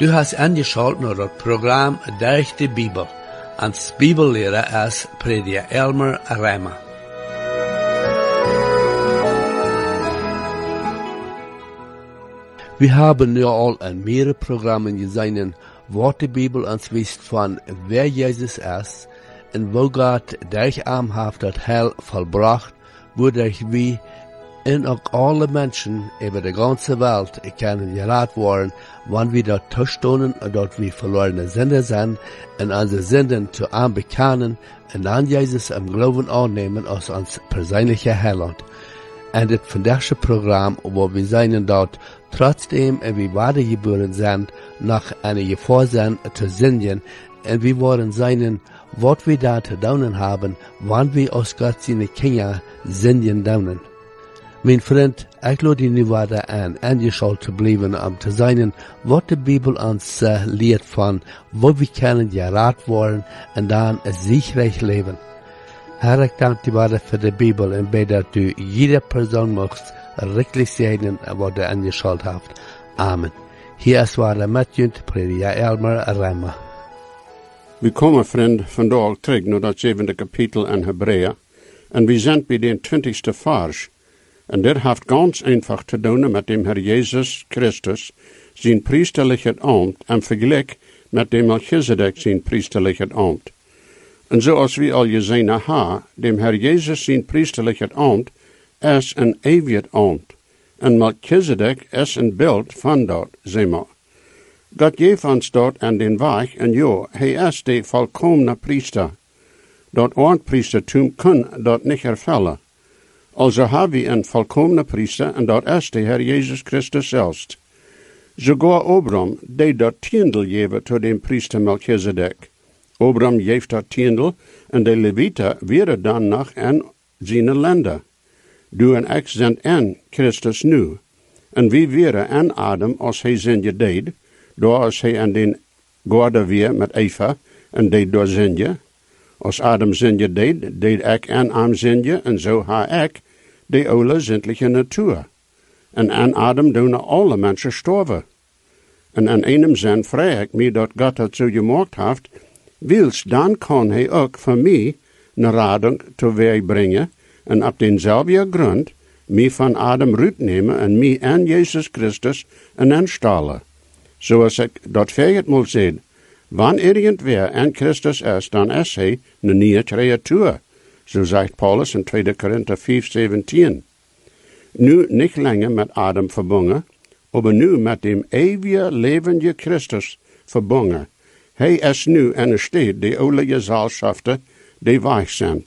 Du hast angeschaut naar het programma Durch die Bibel. Als Bibellehrer ist Prediger Elmer Reimer. Wir haben ja all in mehrere Programmen gesehen, was die Bibel uns wisst von wer Jesus ist und wo Gott durch ihn hat das Heil vollbracht, wodurch wir und auch alle Menschen über die ganze Welt können gerettet werden, wenn wir dort stehen und dort wir verlorene Sünder sind und unsere Sünden zu ihm bekennen und dann Jesus im Glauben annehmen als uns persönlicher Heiland. Und das von diesem Programm, wo wir sein dort trotzdem wir weitergeboren sind, nach einer Gefahr sind zu sündigen, und wir wollen sein, was wir da zu tun haben, wann wir aus Gott seine Kinder sündigen tun. Mein Freund, ich lade dich weiter an, angeschaut zu bleiben, zu sein, was die Bibel uns lehrt von, wo wir können gerettet werden und dann ein siegreich leben. Herr, ich danke dir weiter für die Bibel und bete, dass du jede Person möchtest richtig segnen, was du angeschaut hast. Amen. Hier ist weiter Matthew, Prediger Elmer Reimer. Wir kommen, Freund, vandaag terug naar dat 7e kapitel in Hebräer. En we zijn bij den 20e vers. En dit heeft ganz einfach te doen met dem Herr Jesus Christus, zijn priesterlijke ambt, en vergelijk met dem Melchizedek zijn priesterlijke ambt. En zoals we al gezien hebben, dem Herr Jesus zijn priesterlijke ambt is een eeuwig ambt. En Melchizedek is een beeld van dat, zeg maar. God geeft ons dat aan den weg, en ja, hij is de volkomene priester. Dat oorpriestertum kan dat niet ervullen. Also hebben we een volkomene priester, en dat is de Herr Jesus Christus zelfs. Sogar Abraham deed dat tiendel geven tot den priester Melchizedek. Abraham geeft dat tiendel, en de Leviten werden dan nog in zijn landen. Du en ik zijn in Christus nu. En wie waren in Adam als hij zinje deed, door als hij in den garden weer met Eva, en deed door zinje. Als Adam zinje deed ik en am zinje, en zo ha ik de oude zindelijke natuur. En aan Adam doen alle mensen sterven. En in einem zin vraag ik me dat God het zo gemaakt heeft, wils dan kan hij ook voor mij een rading teweeg brengen, en op denzelfde grond mij van Adam uitnemen en mij en Jezus Christus en installen. Zoals ik dat vijftigmaal zei, wanneer irgendwer in Christus is, dan is hij een nieuwe creatuur. Zo zegt Paulus in 2 Korinther 5:17. Nu niet langer met Adam verbonden, maar nu met dem eeuwige levende Christus verbonden. Hij is nu in een staat die oude gezelschaften die weg zijn.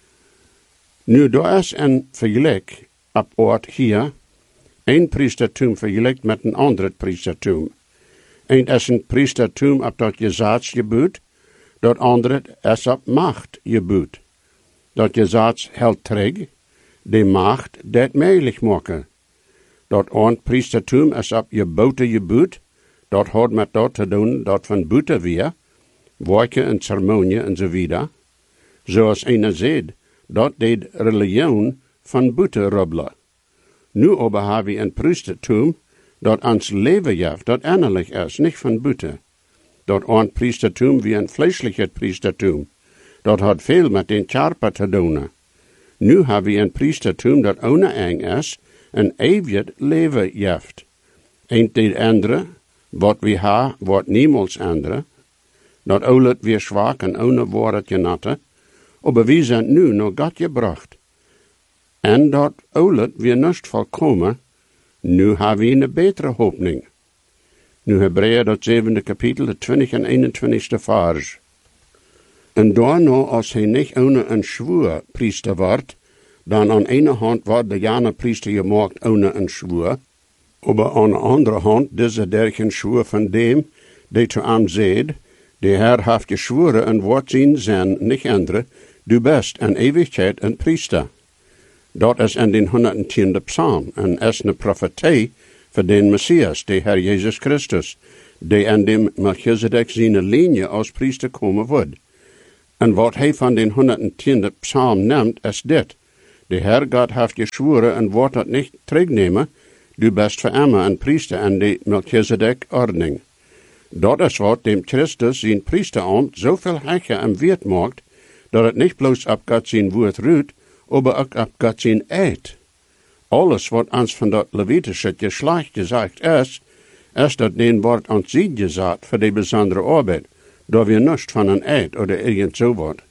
Nu, daar is een vergelijk op oort hier, een priestertum vergelijkt met een ander priestertum. Eén is een priestertum op dat gezatsgebied, dat andere is op machtgebied. Dat gezats helt terug, de macht dat mogelijk maken. Dat een priestertum is op je buitengebied, dat had met dat te doen, dat van buiten weer, werken en ceremonie en zo verder. Zoals een zegt, dat deed religion van buiten rubbelen. Nu aber hebben we een priestertum, dat ons leven geeft, dat innerlijk is, niet van buiten. Dat een priestertum wie een vleeselijke priestertum. Dat had veel met den Körper te doen. Nu hebben we een priestertum dat oneindig is en eeuwig leven geeft. Eén dit andere, wat we hebben, wordt niemals andere. Dat oulet weer zwak en ohne woord genatte, aber we zijn nu naar God gebracht. En dat oulet weer niet volkomen, nu hebben we een betere hoopning. Nu Hebräer dat 7e kapitel, de 20 en 21e vers. En daarna, als hij niet ohne een schwur priester wordt, dan aan ene hand wordt de jane priester gemaakt ohne een schwur, aber aan de andere hand deze dergelijke schwur van dem, die zu hem zegt, de Herr heeft geschworen en wordt zijn zin niet änderen, du bist in eeuwigheid een priester. Dat is in den 110e psalm, en is een profetie voor den Messias, de Herr Jesus Christus, die in dem Melchizedek zijn linie als priester komen wordt. En wat hij van den 110e psalm neemt, is dit. De Herr God heeft geschworen en wordt dat niet terugnemen, du bist voor immer een priester in de Melchizedek ordening. Dat is wat dem Christus zijn priesterambt zoveel hecher en weert maakt, dat het niet bloos op God zijn woord ruht, maar ook op God zijn eed. Alles wat ons van dat Levitische geslacht gezegd is dat den wordt ons ziet gezet voor die bijzondere arbeid, dat we niets van een eed of irgend zo wat.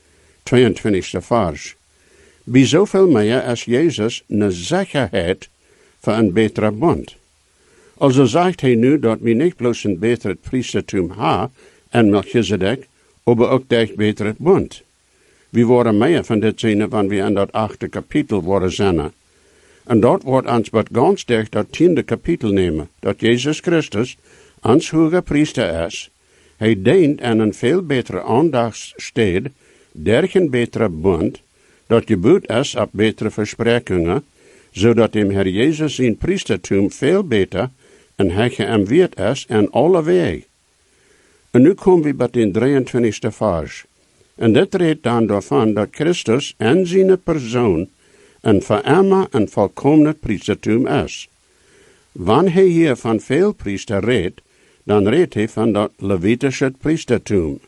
22e vers. Bij zoveel meer als Jezus een zekerheid voor een betere bond. Also zegt hij nu dat we niet bloos een betere priestertum hebben en Melchizedek, maar ook dat betere bond. We worden meer van dit zien wanneer we in dat 8e kapitel worden zijn. En dat wordt ons wat ganz dicht dat 10e kapitel nemen, dat Jezus Christus ons hoge priester is. Hij dient aan een veel betere aandachtssteed, durch een betere bond, dat gebuut is op betere versprekingen, zodat dem Herr Jezus zijn priestertum veel beter en hecher en weert is en alle weg. En nu komen we bij de 23e vers. En dit redt dan daarvan dat Christus en zijn persoon een verarmer en volkomen priestertum is. Wanneer hij hier van veel priester redt, dan redt hij van dat Levitische priestertum.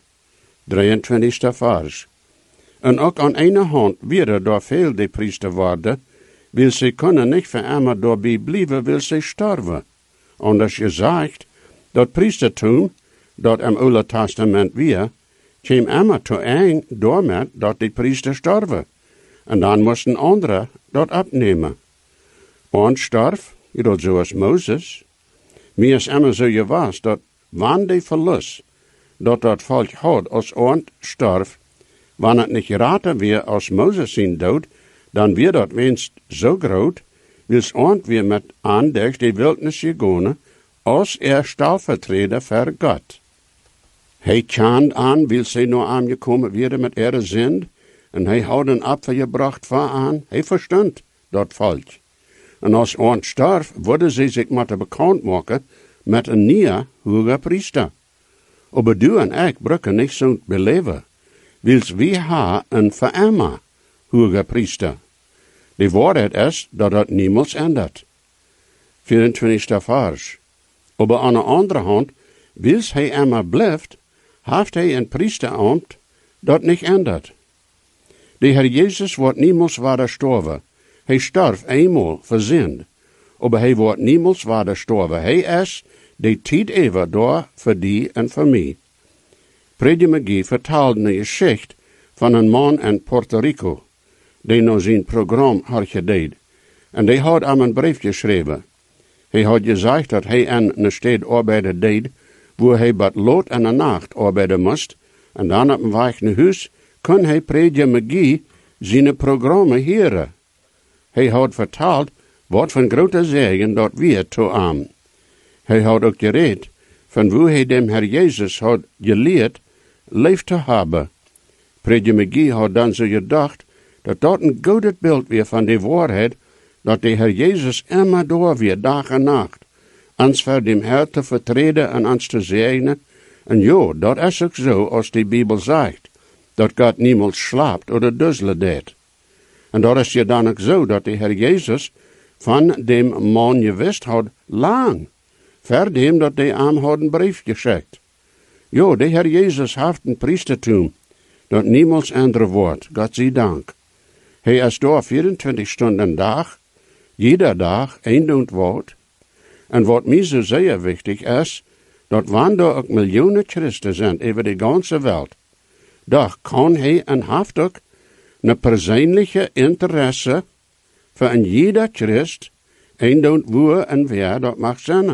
23e vers. En ook aan ene hand weer door veel die priester worden, wil ze kunnen niet verarmen doorbij blijven, wil ze sterven. Anders je zegt, dat priestertum, dat im Oude Testament weer, kwam immer te eng door met dat die priester sterven. En dan moesten anderen dat opnemen. Und starf, dat zoals Moses. Mir is immer zo gewas, dat wanneer die verlust, dat volk had als und starf, wanneer het niet geraten weer als Moses zijn dood, dan weer dat winst zo groot, wils und weer met aandacht die wildnis gegaan, als stellvertreter voor God. Hij tjand aan, wil zij nou aangekomen worden met ihre zind, en hij houdt een Opfer gebracht voor aan, hij verstand dat volk. En als und starf, worden zij zich moeten bekend maken met een nieuwe hoge priester. Aber du en ik brücken niet zo'n beleven, wils wie ha een verarmer hoge priester. De waarheid is dat het niemals ändert. 24e vers. Aber aan de andere hand, wils hij immer blijft, heeft hij een priesterambt dat niet ändert. De Herr Jezus wordt niemals waarder sterven. Hij starf eenmaal voor zind. Aber hij wordt niemals waarder sterven. Hij is de tijd even door voor die en voor mij. Prediger McGee vertelde een geschichte van een man in Puerto Rico, die naar zijn programma had gedaan. En die had hem een brief geschreven. Hij had gezegd dat hij in een stad arbeiden deed, waar hij wat laat in de nacht arbeiden moest, en dan op een weg naar huis kon hij Prediger McGee zijn programma horen. Hij had verteld wat van grote zegen dat weer toe aan. Hij had ook gereed van hoe hij dem Herr Jezus had geleerd lief te hebben. Prediger McGee had dan zo gedacht dat dat een goed beeld weer van de waarheid dat de Herr Jezus immer door weer dag en nacht ons voor dem Herr te vertreden en ons te zegenen. En ja, dat is ook zo als die Bibel zegt, dat God niemals slaapt of duzzelen deed. En dat is je dan ook zo dat de Herr Jezus van dem man gewist had lang, voor dem dat de hem had een brief geschikt. Ja, de Herr Jezus heeft een priestertum, dat niemals ändern wordt, God zij dank. Hij is door 24 stunden dag, jeder dag eindend wordt. En wat mij zo zeer wichtig is, dat wanneer ook miljoenen Christen zijn over de ganze wereld, doch kan hij en heeft ook een persoonlijke interesse voor een jeder Christ, eindend waar en wer dat mag zijn.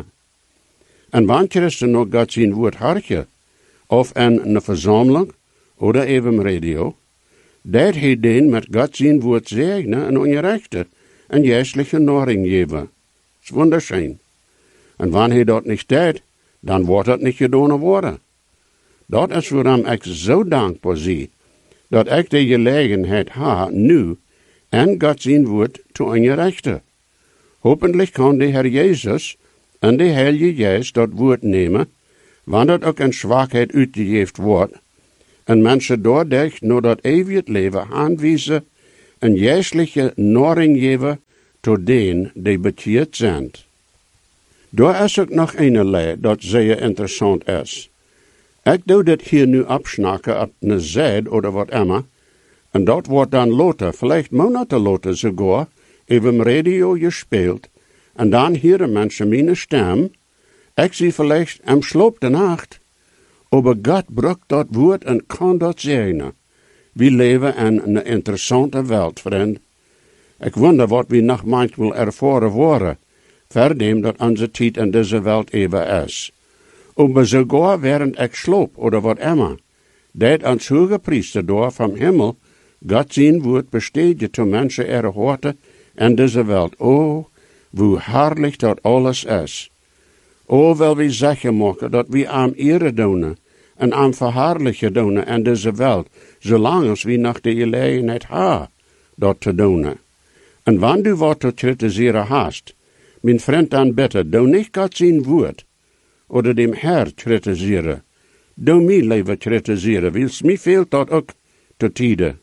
En wanneer Christen nog God zijn woord hartje, of in een verzameling, oder even radio, dat hij den met God zijn woord zegnen en ongerechte en geestliche Nahrung geven. Dat is wunderschön. En wanneer hij dat niet deed, dan wordt het niet gedaan worden. Dat is waarom ik zo dankbaar zie, dat ik de gelegenheid heb nu en God zijn woord te ongerechten. Hopelijk kan de Herr Jezus en de Heilige Geest dat woord nemen, wanneer het ook in zwakheid uitgegeven wordt, en mensen doordecht naar dat eeuwig leven aanwijzen en geestliche Nahrung geven tot denen die bekeerd zijn. Daar is ook nog een leer dat zeer interessant is. Ik doe dit hier nu opsnakken op een zed of wat immer, en dat wordt dan later, vielleicht monaten later sogar, even radio gespeeld, en dan horen mensen mijn stem. Ik zie vielleicht am Sloop de Nacht, aber God brukt dat woord en kan dat zeggen. We leven in een interessante wereld, vriend. Ik wonder wat we nog manchmal ervaren worden, verdem dat onze tijd in deze wereld even is. Aber sogar während ik sloop oder wat immer, dat ons hoge priester door vom Himmel God zijn woord besteden te mensen erhoorten in deze wereld. Oh, hoe herrlich dat alles is. Oh, wil we zeggen maken dat we aan ere doen en aan verhaarlijken doen in deze wereld, zolang als we nog de gelegenheid hebben dat te doen. En wanneer du wat te kritiseren hast, mijn vriend dan bitte, doe niet God zijn woord, oder dem Herr kritiseren. Doe mij liever kritiseren, wils mij fehlt dat ook te tijden.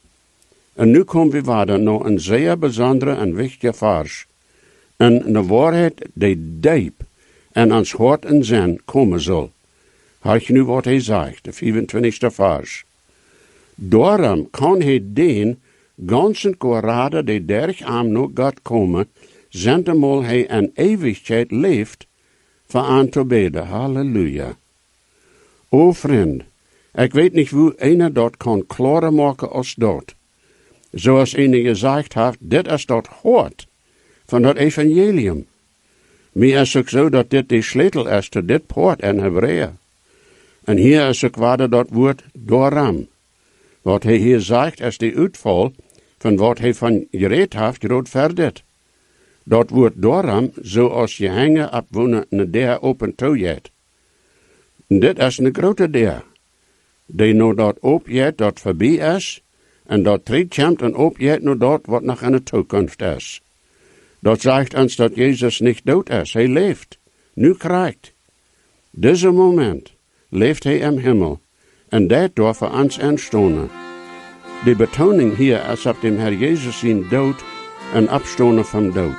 En nu komen we verder naar een zeer bijzondere en wichtige vers. En een waarheid die diep en ans hart en zin komen zal. Hoor nu wat hij zegt, de 25e vers. Daarom kan hij den ganzen korade die derg aan naar God komen, zentemal hij in eeuwigheid leeft, voor aan te beden. Halleluja. O vriend, ik weet niet hoe een dat kan klarer maken als dat. Zoals een gezegd heeft, dit is dat hart van dat evangelium. Mij is ook zo dat dit de sleutel is tot dit poort in Hebreeën. En hier is ook waar dat woord daarom. Wat hij hier zegt is de uitval van wat hij van gereed heeft, groot verdit. Dat woord daarom, zoals je hangen op wonen een deur open toejet. Dit is een grote deur. Die nou dat opjet dat voorbij is, en dat terugkomt en opjet nou dat wat nog in de toekomst is. Dat zegt ons dat Jezus niet dood is, hij leeft, nu krijgt. Deze moment leeft hij im Himmel, en dat door voor ons aanstonen. De betoning hier is op dem Herr Jezus zijn dood en opstonen van dood.